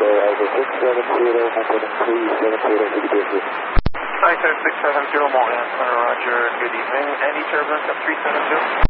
Hi, 670 Montreal, Roger, good evening. Any turbulence at 370?